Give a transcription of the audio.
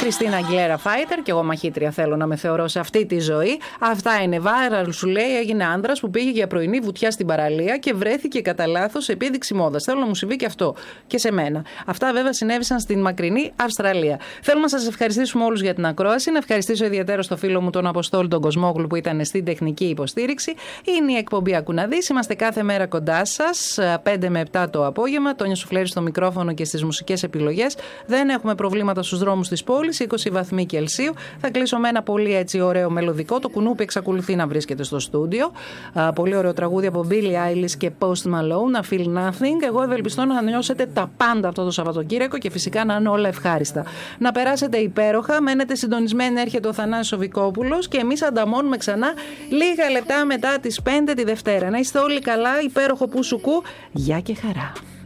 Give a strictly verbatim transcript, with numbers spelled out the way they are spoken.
Χριστίνα Αγγιλέρα Fighter, και εγώ μαχήτρια θέλω να με θεωρώ σε αυτή τη ζωή. Αυτά είναι viral, σου λέει, έγινε άνδρας που πήγε για πρωινή βουτιά στην παραλία και βρέθηκε κατά λάθος επίδειξη μόδας. Θέλω να μου συμβεί και αυτό και σε μένα. Αυτά βέβαια συνέβησαν στην μακρινή Αυστραλία. Θέλω να σας ευχαριστήσουμε όλους για την ακρόαση. Να ευχαριστήσω ιδιαίτερα στο φίλο μου τον Αποστόλη τον Κοσμόγλου που ήταν στην τεχνική υποστήριξη. Είναι η εκπομπή Ακουναδής. Είμαστε κάθε μέρα κοντά σας, πέντε με επτά το απόγευμα. Τόνια Σουφλέρη στο μικρόφωνο και στις μουσικές επιλογές. Δεν έχουμε προβλήματα στους δρόμους της πόλης, είκοσι βαθμοί Κελσίου. Θα κλείσω με ένα πολύ έτσι ωραίο μελωδικό. Το κουνούπι εξακολουθεί να βρίσκεται στο στούντιο. Α, πολύ ωραίο τραγούδι από Billie Eilish και Post Malone, I Feel Nothing. Εγώ ευελπιστώ να νιώσετε τα πάντα αυτό το Σαββατοκύριακο και φυσικά να είναι όλα ευχάριστα. Να περάσετε υπέροχα, μένετε συντονισμένοι, έρχεται ο Θανάσης ο Βικόπουλος και εμείς ανταμώνουμε ξανά λίγα λεπτά μετά τις πέντε τη Δευτέρα. Να είστε όλοι καλά, υπέροχο που σου κου. Γεια και χαρά.